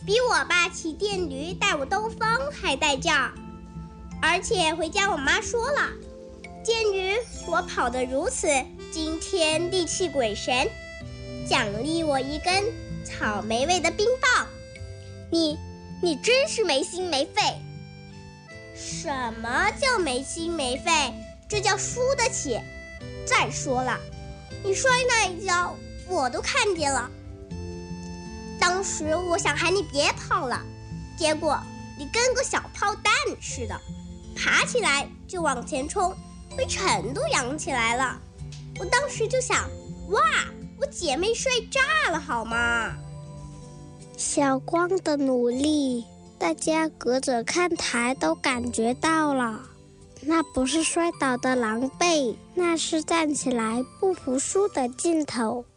比我爸骑电驴带我兜风还带劲儿。而且回家我妈说了，鉴于我跑得如此惊天地泣鬼神，奖励我一根草莓味的冰棒。 你真是没心没肺。 什么叫没心没肺？这叫输得起。再说了，你摔那一跤我都看见了。当时我想喊你别跑了，结果你跟个小炮弹似的，爬起来就往前冲，被尘都扬起来了。我当时就想，哇，我姐妹摔炸了好吗？ 小光的努力，大家隔着看台都感觉到了。那不是摔倒的狼狈，那是站起来不服输的劲头。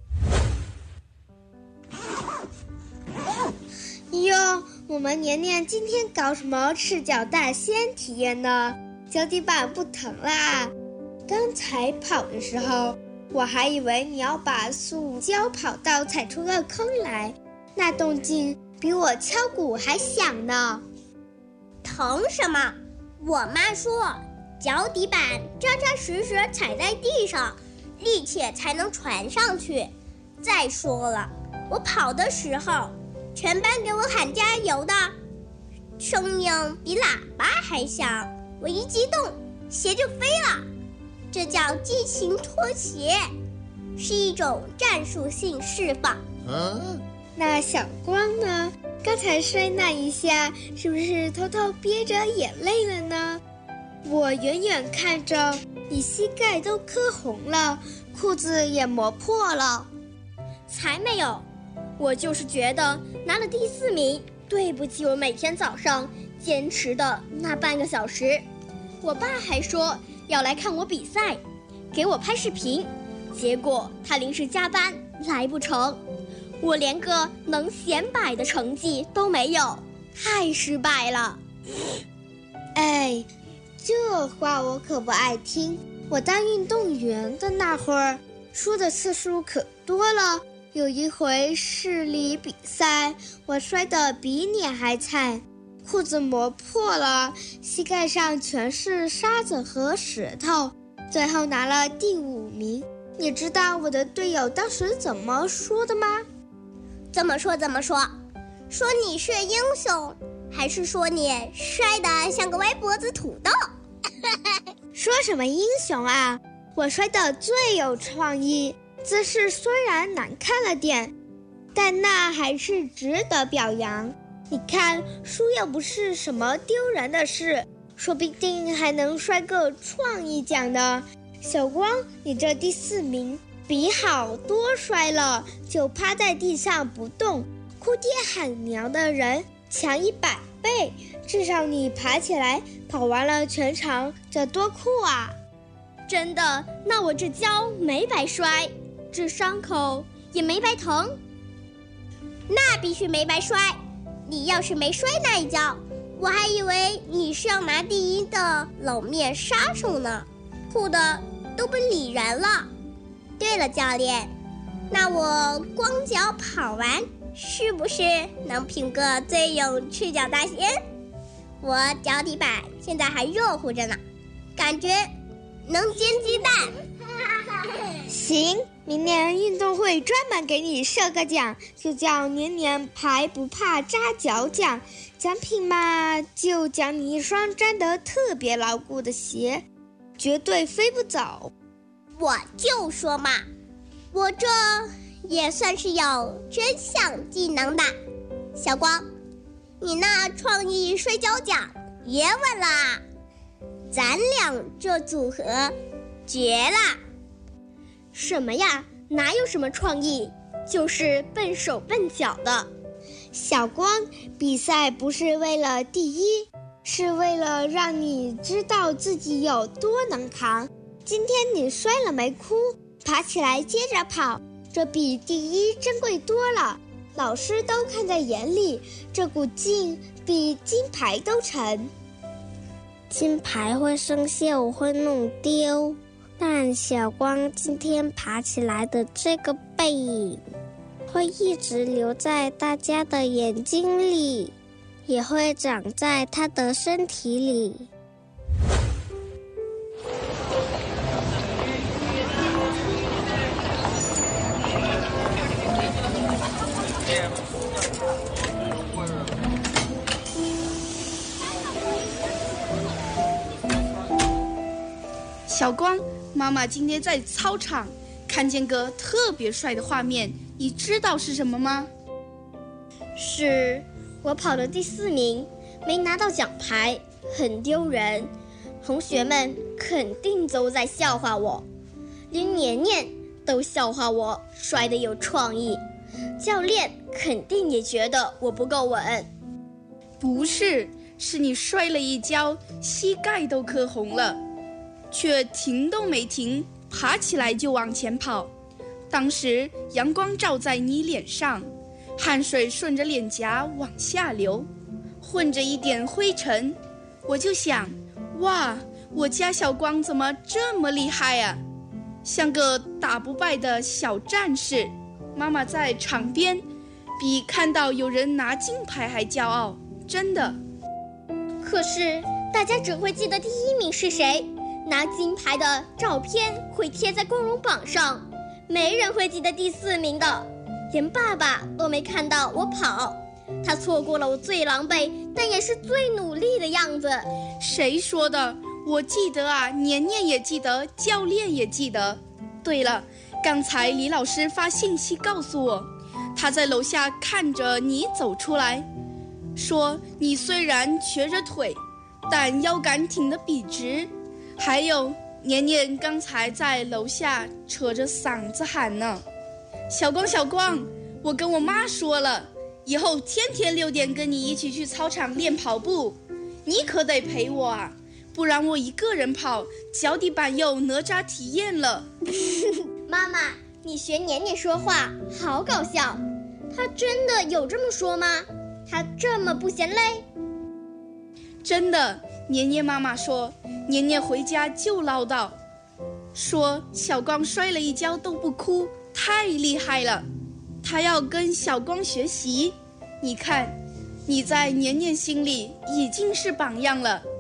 哟，我们年年今天搞什么赤脚大仙体验呢？脚底板不疼啦。刚才跑的时候，我还以为你要把塑胶跑道踩出个坑来，那动静比我敲鼓还响呢。 疼什么？我妈说，脚底板扎扎实实踩在地上，力气才能传上去。再说了，我跑的时候，全班给我喊加油的声音比喇叭还响，我一激动，鞋就飞了。这叫激情脱鞋，是一种战术性释放。 那小光呢？刚才摔那一下，是不是偷偷憋着眼泪了呢？我远远看着，你膝盖都磕红了，裤子也磨破了。 才没有，我就是觉得拿了第4名，对不起我每天早上坚持的那半个小时。我爸还说要来看我比赛，给我拍视频，结果他临时加班来不成，我连个能显摆的成绩都没有，太失败了。 哎，这话我可不爱听。我当运动员的那会儿，输的次数可多了。有一回市里比赛，我摔得比你还惨，裤子磨破了，膝盖上全是沙子和石头，最后拿了第5名。你知道我的队友当时怎么说的吗？ 怎么说？说你是英雄，还是说你摔得像个歪脖子土豆？ 说什么英雄啊？我摔得最有创意，姿势虽然难看了点，但那还是值得表扬。你看，输又不是什么丢人的事，说不定还能摔个创意奖呢。小光，你这第4名比好多摔了就趴在地上不动，哭爹喊娘的人强100倍，至少你爬起来跑完了全场，这多酷啊！ 真的，那我这跤没白摔，这伤口也没白疼。 那必须没白摔，你要是没摔那一跤，我还以为你是要拿第1的冷面杀手呢，哭的都不理人了。对了，教练，那我光脚跑完是不是能评个最有赤脚大仙？我脚底板现在还热乎着呢，感觉能煎鸡蛋。 行，明年运动会专门给你设个奖，就叫年年排不怕扎脚奖。奖品嘛，就奖你一双粘得特别牢固的鞋，绝对飞不走。 我就说嘛，我这也算是有真项技能的。小光，你那创意摔跤奖别问了，咱俩这组合绝了。 什么呀？哪有什么创意，就是笨手笨脚的。 小光，比赛不是为了第1，是为了让你知道自己有多能扛。今天你摔了没哭，爬起来接着跑，这比第1珍贵多了，老师都看在眼里，这股劲比金牌都沉。 金牌会生锈，会弄丢，但小光今天爬起来的这个背影， 会一直留在大家的眼睛里，也会长在他的身体里。 小光，妈妈今天在操场看见个特别帅的画面，你知道是什么吗？ 是我跑了第4名，没拿到奖牌，很丢人。同学们肯定都在笑话我，连年年都笑话我摔得有创意。教练肯定也觉得我不够稳。 不是，是你摔了一跤，膝盖都磕红了，却停都没停，爬起来就往前跑。当时阳光照在你脸上，汗水顺着脸颊往下流，混着一点灰尘。我就想，哇，我家小光怎么这么厉害啊，像个打不败的小战士。妈妈在场边比看到有人拿金牌还骄傲，真的。 可是大家只会记得第1名是谁，拿金牌的照片会贴在光荣榜上，没人会记得第4名的。连爸爸都没看到我跑，他错过了我最狼狈但也是最努力的样子。 谁说的？我记得啊，年年也记得，教练也记得。对了，刚才李老师发信息告诉我，他在楼下看着你走出来，说你虽然瘸着腿，但腰杆挺得笔直。还有年年刚才在楼下扯着嗓子喊呢，小光小光，我跟我妈说了，以后天天6点跟你一起去操场练跑步，你可得陪我啊，不然我一个人跑，脚底板又哪吒体验了。 妈妈，你学年年说话好搞笑，他真的有这么说吗？他这么不嫌累？ 真的，年年妈妈说，年年回家就唠叨，说小光摔了一跤都不哭，太厉害了，他要跟小光学习。你看，你在年年心里已经是榜样了。